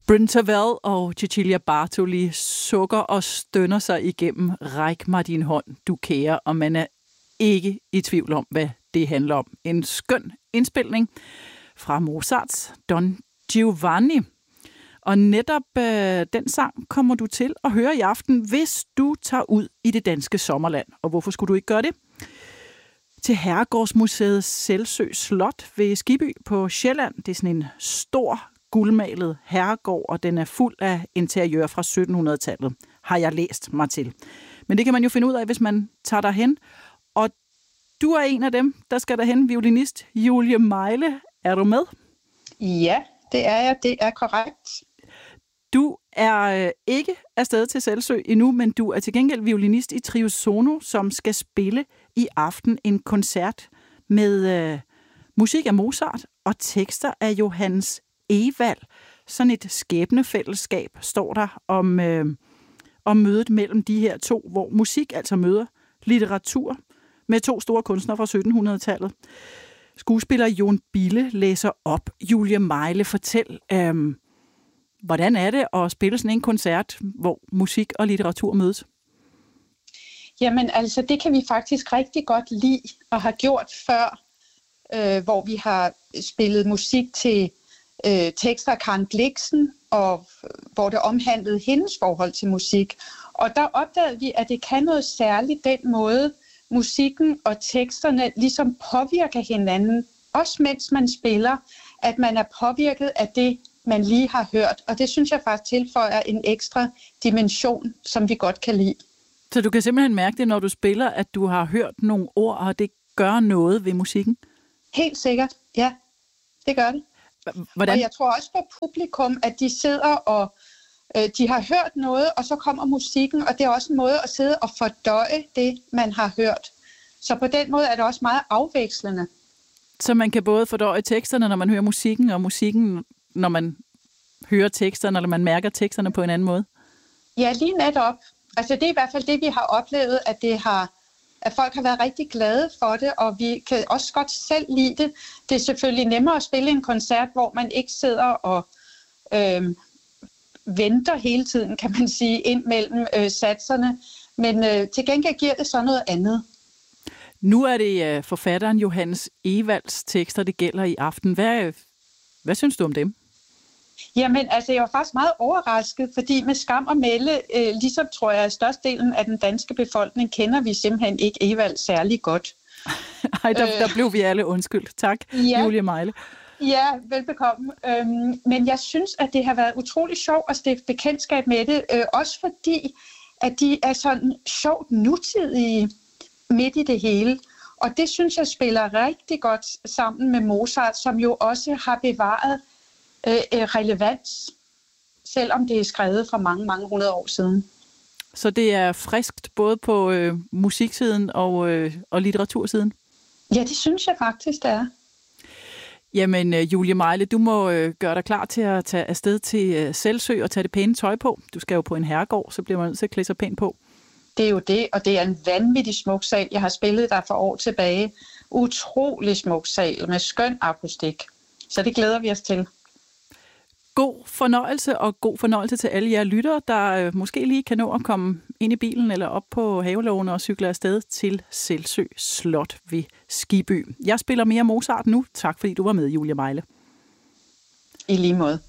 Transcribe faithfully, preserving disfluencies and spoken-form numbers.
Bryn Tervel og Cecilia Bartoli sukker og stønner sig igennem Ræk mig din hånd, du kære, og man er ikke i tvivl om, hvad det handler om. En skøn indspilning fra Mozarts Don Giovanni. Og netop øh, den sang kommer du til at høre i aften, hvis du tager ud i det danske sommerland. Og hvorfor skulle du ikke gøre det? Til Herregårdsmuseet Selsø Slot ved Skibby på Sjælland. Det er sådan en stor guldmalet herregård, og den er fuld af interiør fra sytten hundrede-tallet, har jeg læst mig til. Men det kan man jo finde ud af, hvis man tager derhen. Og du er en af dem, der skal derhen, violinist Julie Meile. Er du med? Ja, det er jeg. Det er korrekt. Du er øh, ikke afsted til Selsø endnu, men du er til gengæld violinist i Trio Sono, som skal spille i aften en koncert med øh, musik af Mozart og tekster af Johannes Ewald. Sådan et skæbnefællesskab står der om, øh, om mødet mellem de her to, hvor musik altså møder litteratur med to store kunstnere fra sytten hundrede-tallet. Skuespiller Jon Bille læser op. Julie Meile, fortæl, øh, hvordan er det at spille sådan en koncert, hvor musik og litteratur mødes? Jamen altså, det kan vi faktisk rigtig godt lide og har gjort før, øh, hvor vi har spillet musik til øh, tekster af Karen Blixen, og hvor det omhandlede hendes forhold til musik. Og der opdagede vi, at det kan noget særligt den måde, musikken og teksterne ligesom påvirker hinanden, også mens man spiller, at man er påvirket af det, man lige har hørt. Og det synes jeg faktisk tilføjer en ekstra dimension, som vi godt kan lide. Så du kan simpelthen mærke det, når du spiller, at du har hørt nogle ord, og det gør noget ved musikken? Helt sikkert, ja. Det gør det. Hvordan? Og jeg tror også på publikum, at de sidder og øh, de har hørt noget, og så kommer musikken, og det er også en måde at sidde og fordøje det, man har hørt. Så på den måde er det også meget afvekslende. Så man kan både fordøje teksterne, når man hører musikken, og musikken, når man hører teksterne, eller man mærker teksterne på en anden måde? Ja, lige netop. Altså det er i hvert fald det, vi har oplevet, at det har, at folk har været rigtig glade for det, og vi kan også godt selv lide det. Det er selvfølgelig nemmere at spille en koncert, hvor man ikke sidder og øh, venter hele tiden, kan man sige, ind mellem øh, satserne. Men øh, til gengæld giver det så noget andet. Nu er det øh, forfatteren Johannes Ewalds tekster, det gælder i aften. Hvad, hvad synes du om dem? Jamen, altså, jeg var faktisk meget overrasket, fordi med skam og melde, øh, ligesom tror jeg, at størstedelen af den danske befolkning kender vi simpelthen ikke Ewald særlig godt. Ej, der, øh, der blev vi alle undskyldt. Tak, ja. Julie Meile. Ja, velbekomme. Øhm, men jeg synes, at det har været utrolig sjovt at stifte bekendtskab med det, øh, også fordi, at de er sådan sjovt nutidige midt i det hele. Og det synes jeg spiller rigtig godt sammen med Mozart, som jo også har bevaret øh, relevans, selvom det er skrevet for mange, mange hundrede år siden. Så det er friskt både på øh, musiksiden og, øh, og litteratursiden? Ja, det synes jeg faktisk, det er. Jamen, Julie Meile, du må øh, gøre dig klar til at tage afsted til øh, Selsø og tage det pæne tøj på. Du skal jo på en herregård, så bliver man nødt til at klæde sig pænt på. Det er jo det, og det er en vanvittig smuk sal. Jeg har spillet der for år tilbage. Utrolig smuk sal med skøn akustik. Så det glæder vi os til. God fornøjelse, og god fornøjelse til alle jer lyttere, der øh, måske lige kan nå at komme ind i bilen eller op på havelågen og cykle afsted til Selsø Slot ved Skibby. Jeg spiller mere Mozart nu. Tak fordi du var med, Julie Meile. I lige måde.